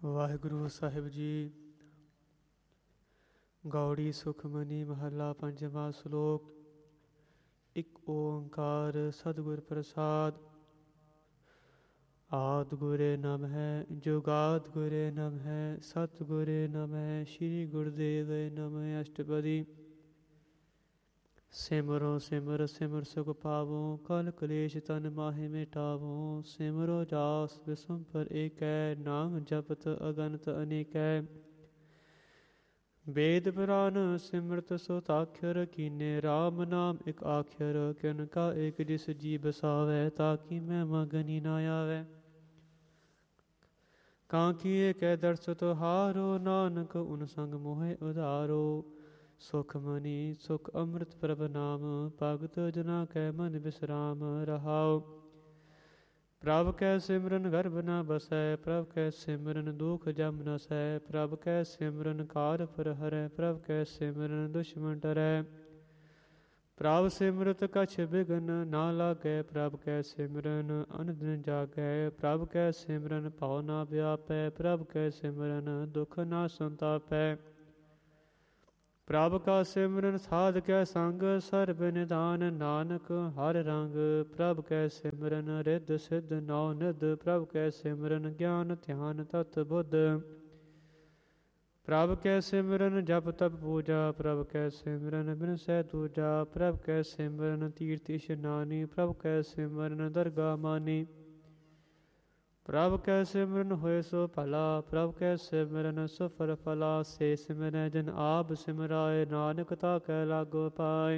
ਵਾਹਿਗੁਰੂ ਸਾਹਿਬ ਜੀ। ਗੌੜੀ ਸੁਖਮਨੀ ਮਹੱਲਾ ਪੰਜਵਾਂ ਸ਼ਲੋਕ। ਇੱਕ ਓੰਕਾਰ ਸਤਿਗੁਰ ਪ੍ਰਸਾਦ। ਆਦਿ ਗੁਰੇ ਨਮਹਿ ਜੁਗਾਦਿ ਗੁਰੇ ਨਮਹਿ ਸਤਿਗੁਰੇ ਨਮਹਿ ਸ੍ਰੀ ਗੁਰੁਦੇਵ ਨਮਹਿ। ਅਸ਼ਟਪਦੀ। ਸਿਮਰੋ ਸਿਮਰ ਸਿਮਰ ਸੁਖ ਪਾਵੋ ਕਲ ਕਲੇਸ਼ ਤਨ ਮਾਹਿ ਮਿਟਾਵੋ। ਸਿਮਰੋ ਜਾਸ ਵਿਸੁੰਪਰ ਏਕੈ ਨਾਮ ਜਪਤ ਅਗਨਤ ਅਨੇਕੈ। ਵੇਦ ਪੁਰਾਨ ਸਿਮਰਤ ਸੋਤਾਖਰ ਕੀਨੇ ਰਾਮ ਨਾਮ ਇਕ ਆਖਰ। ਕਿਨ ਕਾ ਏਕ ਜਿਸ ਜੀ ਬਸਾਵੈ ਤਾਕੀ ਮੈਂ ਮਗਨੀ ਨਾ ਆਵੈ। ਕਾਂਕੀ ਏਕੈ ਦਰਸ ਤੁਹਾਰੋ ਨਾਨਕ ਉਨ ਸੰਗ ਮੋਹਿ ਉਧਾਰੋ। ਸੁਖ ਮਨੀ ਸੁਖ ਅੰਮ੍ਰਿਤ ਪ੍ਰਭ ਨਾਮ ਭਗਤ ਜਨਾ ਕੈ ਮਨ ਬਿਸਰਾਮ ਰਹਾਉ। ਪ੍ਰਭ ਕੈ ਸਿਮਰਨ ਗਰਭ ਨ ਬਸੈ ਪ੍ਰਭ ਕੈ ਸਿਮਰਨ ਦੁਖ ਜਮ ਨਸੈ। ਪ੍ਰਭ ਕੈ ਸਿਮਰਨ ਕਾਰ ਪਰ ਹਰੈ ਪ੍ਰਭ ਕੈ ਸਿਮਰਨ ਦੁਸ਼ਮਨ ਡਰੈ। ਪ੍ਰਭ ਸਿਮਰਤ ਕਛ ਬਿਘਨ ਨਾ ਲਾਗੈ ਪ੍ਰਭ ਕੈ ਸਿਮਰਨ ਅਨ ਦਿਨ ਜਾਗੈ। ਪ੍ਰਭ ਕੈ ਸਿਮਰਨ ਭਉ ਨਾ ਵਿਆਪੈ ਪ੍ਰਭ ਕੈ ਸਿਮਰਨ ਦੁਖ ਨਾ ਸੰਤਾਪੈ। ਪ੍ਰਭ ਕਾ ਸਿਮਰਨ ਸਾਧ ਕੈ ਸੰਗ ਸਰਬ ਨਿਧਾਨ ਨਾਨਕ ਹਰ ਰੰਗ। ਪ੍ਰਭ ਕੈ ਸਿਮਰਨ ਰਿੱਧ ਸਿੱਧ ਨੌ ਨਿਧ ਪ੍ਰਭ ਕੈ ਸਿਮਰਨ ਗਿਆਨ ਧਿਆਨ ਤਤ ਬੁੱਧ। ਪ੍ਰਭ ਕੈ ਸਿਮਰਨ ਜਪ ਤਪ ਪੂਜਾ ਪ੍ਰਭ ਕੈ ਸਿਮਰਨ ਬਿਨਸੈ ਦੂਜਾ। ਪ੍ਰਭ ਕੈ ਸਿਮਰਨ ਤੀਰਥ ਇਸ਼ਨਾਨੀ ਪ੍ਰਭ ਕੈ ਸਿਮਰਨ ਦਰਗਾ ਮਾਨੀ। ਪ੍ਰਭ ਕੈ ਸਿਮਰਨ ਹੋਏ ਸੋ ਭਲਾ ਪ੍ਰਭ ਕੈ ਸਿਮਰਨ ਸੁਫਲ ਫਲਾ। ਸੇ ਸਿਮਰੈ ਜਿਨ ਆਪ ਸਿਮਰਾਏ ਨਾਨਕ ਤਾ ਕੈ ਲਾਗੋ ਪਾਏ।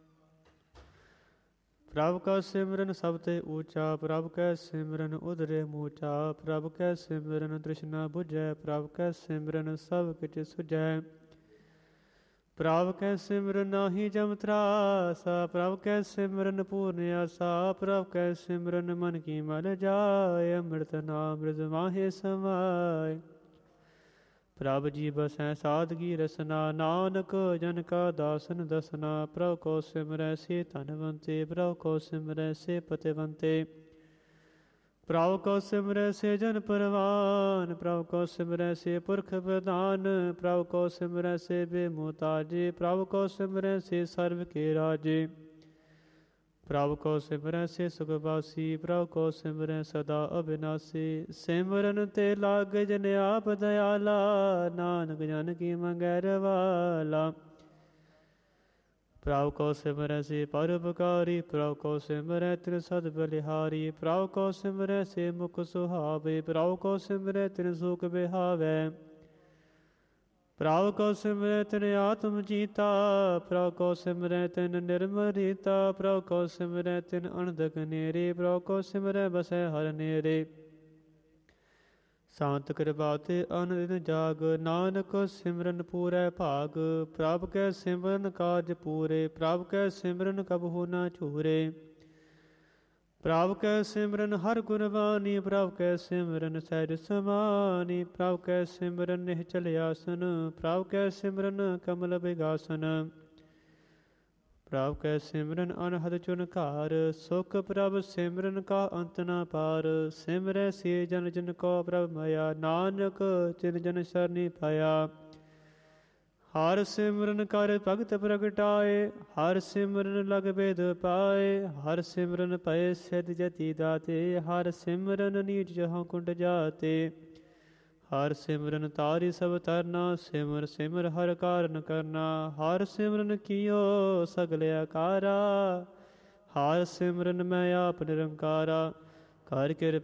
ਪ੍ਰਭ ਕਾ ਸਿਮਰਨ ਸਭ ਤੇ ਊਚਾ ਪ੍ਰਭ ਕੈ ਸਿਮਰਨ ਉਦਰੇ ਮੂਚਾ। ਪ੍ਰਭ ਕੈ ਸਿਮਰਨ ਤ੍ਰਿਸ਼ਨਾ ਬੁਝੈ ਪ੍ਰਭ ਕੈ ਸਿਮਰਨ ਸਭ ਕਿਛ ਸੁਝੈ। ਪ੍ਰਭ ਕੈ ਸਿਮਰਨ ਨਾਹੀ ਜਮ ਤਰਾਸਾ ਪ੍ਰਭ ਕੈ ਸਿਮਰਨ ਪੂਰਨ ਆਸਾ। ਪ੍ਰਭ ਕੈ ਸਿਮਰਨ ਮਨ ਕੀ ਮਲ ਜਾਏ ਅੰਮ੍ਰਿਤ ਨਾਮ ਰਿਦ ਮਾਹੇ ਸਮਾਏ। ਪ੍ਰਭ ਜੀ ਬਸੈ ਸਾਦਗੀ ਰਸਨਾ ਨਾਨਕ ਜਨ ਕਾ ਦਾਸਨ ਦਸਨਾ। ਪ੍ਰਭ ਕੋ ਸਿਮਰੈ ਸੇ ਧਨਵੰਤੇ ਪ੍ਰਭ ਕੋ ਸਿਮਰੈ ਸੇ ਪਤਿਵੰਤੇ। ਪ੍ਰਭ ਕੋ ਸਿਮਰੈ ਸੇ ਜਨ ਪਰਵਾਨ ਪ੍ਰਭ ਕੋ ਸਿਮਰੈ ਸੇ ਪੁਰਖ ਪ੍ਰਧਾਨ। ਪ੍ਰਭ ਕੋ ਸਿਮਰੈ ਸੇ ਬੇਮੁਤਾਜੇ ਪ੍ਰਭ ਕੋ ਸਿਮਰੈ ਸੇ ਸਰਬ ਕੇ ਰਾਜੇ। ਪ੍ਰਭ ਕੋ ਸਿਮਰੈ ਸੇ ਸੁਖਵਾਸੀ ਪ੍ਰਭ ਕੋ ਸਿਮਰੈ ਸਦਾ ਅਬਿਨਾਸੀ। ਸਿਮਰਨ ਤੇ ਲਾਗ ਜਨ ਆਪ ਦਇਆਲਾ ਨਾਨਕ ਜਨ ਕੀ ਮੰਗੈ ਰਵਾਲਾ। ਪ੍ਰਭ ਕੋ ਸਿਮਰੈ ਸੇ ਪਰਉਪਕਾਰੀ ਪ੍ਰਭ ਕੋ ਸਿਮਰੈ ਤਿਨ ਸਦ ਬਲਿਹਾਰੀ। ਪ੍ਰਭ ਕੋ ਸਿਮਰੈ ਸੇ ਮੁਖ ਸੁਹਾਵੇ ਪ੍ਰਭ ਕੋ ਸਿਮਰੈ ਤਿਨ ਸੁਖ ਬਿਹਾਵੈ। ਪ੍ਰਭ ਕੋ ਸਿਮਰੈ ਤਿਨ ਆਤਮ ਜੀਤਾ ਪ੍ਰਭ ਕੋ ਸਿਮਰੈ ਤਿਨ ਨਿਰਮਲ ਰੀਤਾ। ਪ੍ਰਭ ਕੋ ਸਿਮਰੈ ਤਿਨ ਅਣਦਕ ਨੇਰੇ ਪ੍ਰਭ ਕੋ ਸਿਮਰੈ ਬਸੈ ਹਰਿ ਨੇਰੇ। ਸ਼ਾਂਤ ਕਿਰਪਾ ਤੇ ਅਨ ਦਿਨ ਜਾਗ ਨਾਨਕ ਸਿਮਰਨ ਪੂਰੈ ਭਾਗ। ਪ੍ਰਭ ਕੈ ਸਿਮਰਨ ਕਾਜ ਪੂਰੇ ਪ੍ਰਭ ਕੈ ਸਿਮਰਨ ਕਬਹੂ ਨ ਝੂਰੇ। ਪ੍ਰਭ ਕੈ ਸਿਮਰਨ ਹਰਿ ਗੁਣ ਬਾਣੀ ਪ੍ਰਭ ਕੈ ਸਿਮਰਨ ਸਹਿਜ ਸਮਾਨੀ। ਪ੍ਰਭ ਕੈ ਸਿਮਰਨ ਨਿਹਚਲ ਆਸਨ ਪ੍ਰਭ ਕੈ ਸਿਮਰਨ ਕਮਲ ਬਿਗਾਸਨ। ਪ੍ਰਭ ਕੈ ਸਿਮਰਨ ਅਨਹਦ ਚੁਨਕਾਰ ਸੁਖ ਪ੍ਰਭ ਸਿਮਰਨ ਕਾ ਅੰਤ ਨ ਪਾਰ। ਸਿਮਰੈ ਸੇ ਜਨ ਜਿਨ ਕੋ ਪ੍ਰਭ ਮਾਇਆ ਨਾਨਕ ਤਿਨ ਜਨ ਸਰਨੀ ਪਾਇਆ। ਹਰਿ ਸਿਮਰਨ ਕਰ ਭਗਤ ਪ੍ਰਗਟਾਏ ਹਰਿ ਸਿਮਰਨ ਲਗ ਭੇਦ ਪਾਏ। ਹਰਿ ਸਿਮਰਨ ਭਏ ਸਿਧ ਜਤੀ ਦਾਤੇ ਹਰਿ ਸਿਮਰਨ ਨੀਚ ਜਹਾਂ ਕੁੰਡ ਜਾਤੇ। ਹਰਿ ਸਿਮਰਨ ਤਾਰੀ ਸਭ ਤਰਨਾ ਸਿਮਰ ਸਿਮਰ ਹਰਿ ਕਾਰਨ ਕਰਨਾ। ਹਰਿ ਸਿਮਰਨ ਕੀਓ ਸਗਲ ਆਕਾਰਾ ਹਰਿ ਸਿਮਰਨ ਮੈਂ ਆਪ ਨਿਰੰਕਾਰਾ। ਕਰ ਕਿਰਪਾ